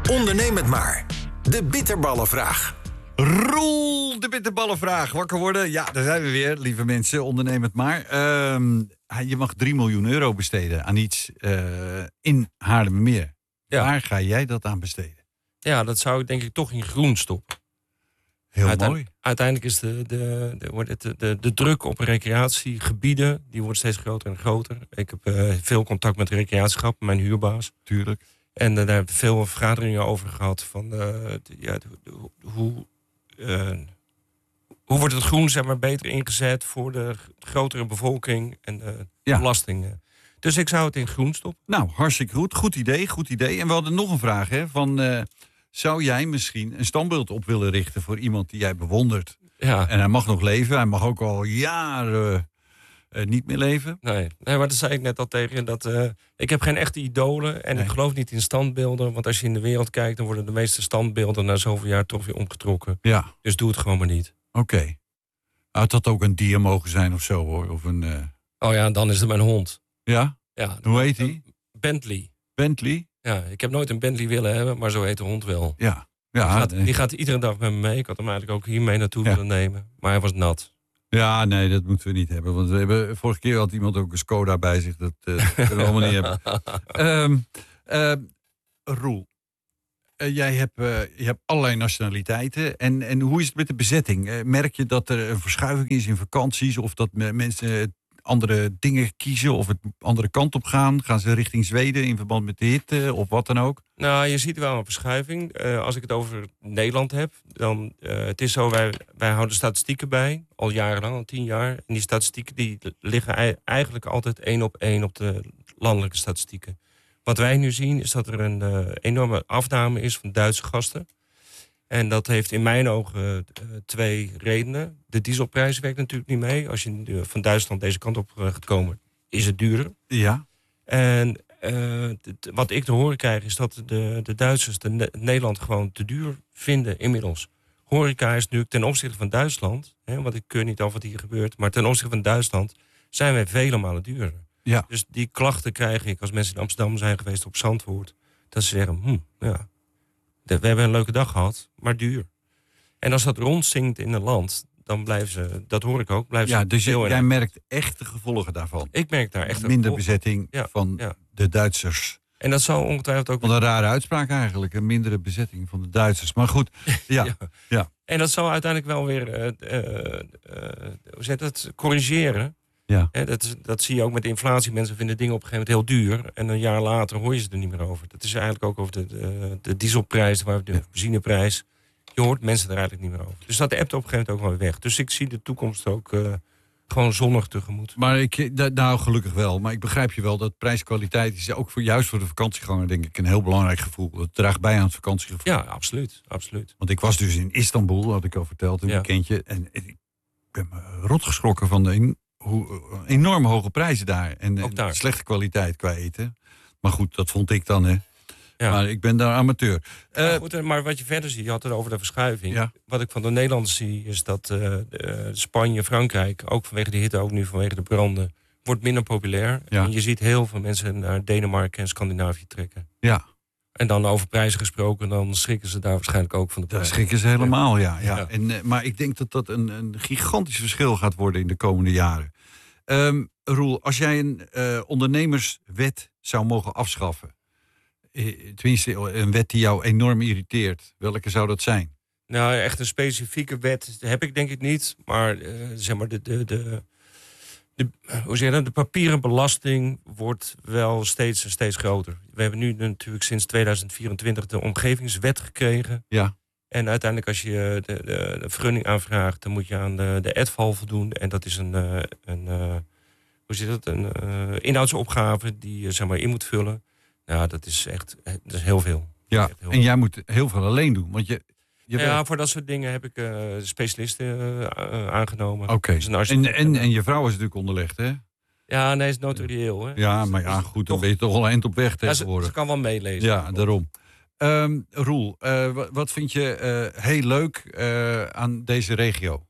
Onderneem het maar. De bitterballenvraag. Roel, de bitterballenvraag. Wakker worden? Ja, daar zijn we weer, lieve mensen. Onderneem het maar. Je mag 3 miljoen euro besteden aan iets in Haarlemmermeer. Ja. Waar ga jij dat aan besteden? Ja, dat zou ik denk ik toch in groen stoppen. Heel mooi. Uiteindelijk is de druk op recreatiegebieden, die wordt steeds groter en groter. Ik heb veel contact met recreatieschap, mijn huurbaas. Tuurlijk. En daar hebben we veel vergaderingen over gehad. Van hoe wordt het groen zeg maar, beter ingezet voor de grotere bevolking en de belastingen. Dus ik zou het in groen stoppen. Nou, hartstikke goed. Goed idee. En we hadden nog een vraag. Hè, zou jij misschien een standbeeld op willen richten voor iemand die jij bewondert? Ja. En hij mag nog leven. Hij mag ook al jaren niet meer leven. Nee, maar dat zei ik net al tegen je. Ik heb geen echte idolen en ik geloof niet in standbeelden. Want als je in de wereld kijkt, dan worden de meeste standbeelden na zoveel jaar toch weer omgetrokken. Ja. Dus doe het gewoon maar niet. Oké. Nou, het had ook een dier mogen zijn of zo, hoor. Of een. Oh ja, dan is het mijn hond. Ja? Ja. Hoe heet hij? Bentley. Bentley? Ja, ik heb nooit een Bentley willen hebben, maar zo heet de hond wel. Ja. Die gaat iedere dag met me mee. Ik had hem eigenlijk ook hiermee naartoe willen nemen. Maar hij was nat. Ja, nee, dat moeten we niet hebben. Want vorige keer had iemand ook een Skoda bij zich. Dat kunnen we allemaal niet hebben. Roel, je hebt allerlei nationaliteiten. En hoe is het met de bezetting? Merk je dat er een verschuiving is in vakanties? Of dat mensen andere dingen kiezen of het andere kant op gaan? Gaan ze richting Zweden in verband met de hitte of wat dan ook? Nou, je ziet wel een verschuiving. Als ik het over Nederland heb, dan het is zo, wij houden statistieken bij, al jarenlang, al 10 jaar. En die statistieken die liggen eigenlijk altijd 1 op 1 op de landelijke statistieken. Wat wij nu zien is dat er een enorme afname is van Duitse gasten. En dat heeft in mijn ogen 2 redenen. De dieselprijs werkt natuurlijk niet mee. Als je van Duitsland deze kant op gaat komen, is het duurder. Ja. En wat ik te horen krijg is dat de Duitsers Nederland gewoon te duur vinden inmiddels. Horeca is nu ten opzichte van Duitsland, want ik keur niet af wat hier gebeurt, maar ten opzichte van Duitsland zijn wij vele malen duurder. Ja. Dus die klachten krijg ik als mensen in Amsterdam zijn geweest op Zandvoort. Dat ze zeggen, we hebben een leuke dag gehad, maar duur. En als dat rondzinkt in een land, dan blijven ze, dat hoor ik ook, blijven ze dus veel jij merkt echt de gevolgen daarvan? Ik merk daar echt minder bezetting van de Duitsers. En dat zal ongetwijfeld ook... Wat een rare uitspraak eigenlijk, een mindere bezetting van de Duitsers. Maar goed, ja. En dat zal uiteindelijk wel weer corrigeren. Ja. Dat zie je ook met de inflatie. Mensen vinden dingen op een gegeven moment heel duur. En een jaar later hoor je ze er niet meer over. Dat is eigenlijk ook over de dieselprijs, de benzineprijs. Je hoort mensen er eigenlijk niet meer over. Dus dat appt op een gegeven moment ook wel weer weg. Dus ik zie de toekomst ook gewoon zonnig tegemoet. Maar nou, gelukkig wel. Maar ik begrijp je wel dat prijskwaliteit is ook juist voor de vakantieganger denk ik een heel belangrijk gevoel. Dat draagt bij aan het vakantiegevoel. Ja, absoluut. Want ik was dus in Istanbul, had ik al verteld, een weekendje. En ik ben me rot geschrokken van de enorm hoge prijzen daar. En slechte kwaliteit qua eten. Maar goed, dat vond ik dan, hè. Ja. Maar ik ben daar amateur. Maar wat je verder ziet, je had het over de verschuiving. Ja. Wat ik van de Nederlanders zie, is dat Spanje, Frankrijk, ook vanwege de hitte, ook nu vanwege de branden, wordt minder populair. Ja. En je ziet heel veel mensen naar Denemarken en Scandinavië trekken. Ja. En dan over prijzen gesproken, dan schrikken ze daar waarschijnlijk ook van de prijzen. Daar schrikken ze helemaal, ja. Maar ik denk dat dat een gigantisch verschil gaat worden in de komende jaren. Roel, als jij een ondernemerswet zou mogen afschaffen, tenminste een wet die jou enorm irriteert, welke zou dat zijn? Nou, echt een specifieke wet heb ik denk ik niet. Maar zeg maar de papieren belasting wordt wel steeds groter. We hebben nu natuurlijk sinds 2024 de omgevingswet gekregen. Ja. En uiteindelijk als je de vergunning aanvraagt, dan moet je aan de EDVAL voldoen. En dat is een inhoudsopgave die je zeg maar in moet vullen. Ja, dat is heel veel. Ja, en jij moet heel veel alleen doen. Want voor dat soort dingen heb ik specialisten aangenomen. Oké. Dus en je vrouw is natuurlijk onderlegd, hè? Ja, nee, is notarieel. Hè? Ja, maar ja, goed, dan ben je toch al eind op weg tegenwoordig. Ze kan wel meelezen. Ja, daarom. Roel, wat vind je heel leuk aan deze regio?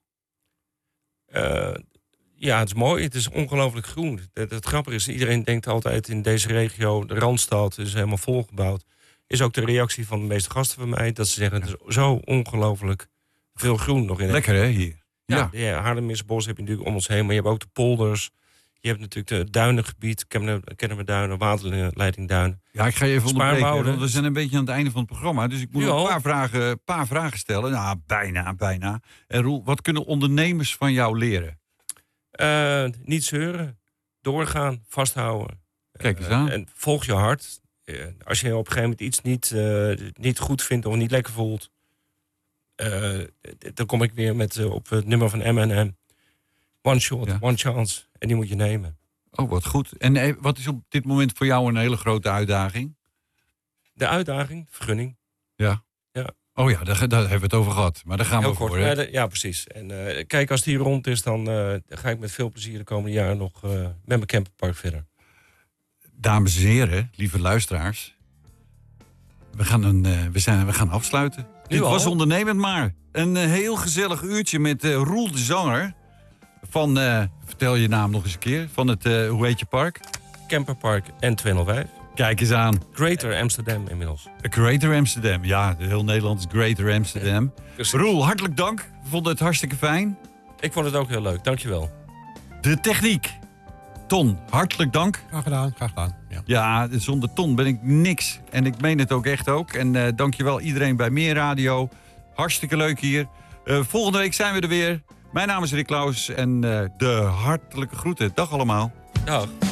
Ja, het is mooi. Het is ongelooflijk groen. Het grappige is, iedereen denkt altijd in deze regio, de Randstad is helemaal volgebouwd. is ook de reactie van de meeste gasten van mij. Dat ze zeggen, het is zo ongelooflijk veel groen nog in. Lekker hè, hier. Ja. Haarlemmersbos heb je natuurlijk om ons heen. Maar je hebt ook de polders. Je hebt natuurlijk het duinengebied. Kennemerduinen, waterleidingduinen. Ja, ik ga je even onderbreken, Spaarwouden. want we zijn een beetje aan het einde van het programma. Dus ik moet nog een paar vragen stellen. Nou, bijna. En Roel, wat kunnen ondernemers van jou leren? Niet zeuren. Doorgaan. Vasthouden. Kijk eens aan. En volg je hart. Als je op een gegeven moment iets niet goed vindt of niet lekker voelt... dan kom ik weer met op het nummer van M&M. One shot, one chance. En die moet je nemen. Oh, wat goed. En wat is op dit moment voor jou een hele grote uitdaging? De uitdaging, vergunning. Ja. Oh ja, daar hebben we het over gehad. Maar daar gaan Heel we kort. voor. Hè? Ja, precies. En kijk, als die rond is, dan ga ik met veel plezier de komende jaren nog met mijn camperpark verder. Dames en heren, lieve luisteraars. We gaan afsluiten. Dit was Ondernemend Maar. Een heel gezellig uurtje met Roel de Zanger. Van, vertel je naam nog eens een keer. Van het, hoe heet je park? Camperpark N205. Kijk eens aan. Greater Amsterdam inmiddels. Greater Amsterdam. Ja, heel Nederland is Greater Amsterdam. Roel, hartelijk dank. We vonden het hartstikke fijn. Ik vond het ook heel leuk. Dankjewel. De techniek. Ton, hartelijk dank. Graag gedaan. Ja, zonder Ton ben ik niks. En ik meen het ook echt ook. En dankjewel iedereen bij Meer Radio. Hartstikke leuk hier. Volgende week zijn we er weer. Mijn naam is Rick Claus en de hartelijke groeten. Dag allemaal. Dag.